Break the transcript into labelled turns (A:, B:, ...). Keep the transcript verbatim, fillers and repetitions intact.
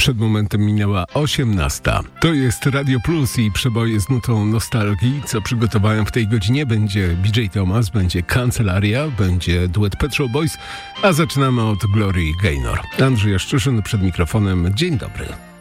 A: Przed momentem minęła osiemnasta. To jest Radio Plus i przeboje z nutą nostalgii. Co przygotowałem w tej godzinie? Będzie B J Thomas, będzie Kancelaria, będzie duet Pet Shop Boys, a zaczynamy od Glory Gaynor. Andrzej Jaszczyszyn przed mikrofonem. Dzień dobry.